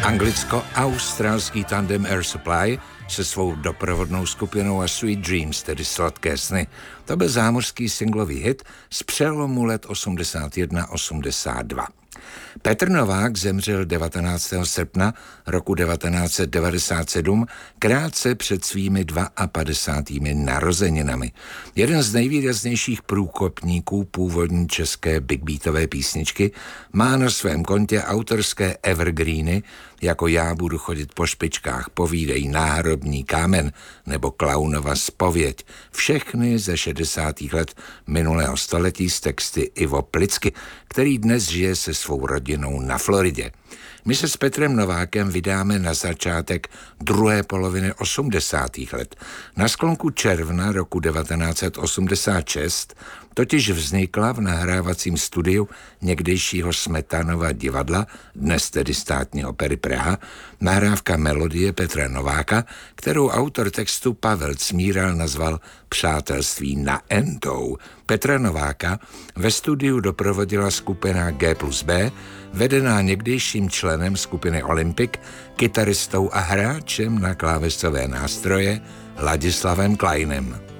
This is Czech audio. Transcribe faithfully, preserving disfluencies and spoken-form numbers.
Anglicko-australský tandem Air Supply se svou doprovodnou skupinou a Sweet Dreams, tedy Sladké sny. To byl zámořský singlový hit z přelomu let osmdesát jedna osmdesát dva. Petr Novák zemřel devatenáctého srpna roku devatenáct set devadesát sedm, krátce před svými padesátými dvěma narozeninami. Jeden z nejvýraznějších průkopníků původní české big beatové písničky má na svém kontě autorské evergreeny, jako Já budu chodit po špičkách, Povídej, Náhrobní kámen nebo Klaunova zpověď. Všechny ze šedesátých let minulého století z texty Ivo Plicky, který dnes žije se svou rodinou na Floridě. My se s Petrem Novákem vydáme na začátek druhé poloviny osmdesátých let. Na sklonku června roku devatenáct set osmdesát šest totiž vznikla v nahrávacím studiu někdejšího Smetanova divadla, dnes tedy Státní opery Praha, nahrávka melodie Petra Nováka, kterou autor textu Pavel Cmíral nazval Přátelství na entou. Petra Nováka ve studiu doprovodila skupina G plus B, vedená někdejším členem skupiny Olympic, kytaristou a hráčem na klávesové nástroje Ladislavem Kleinem.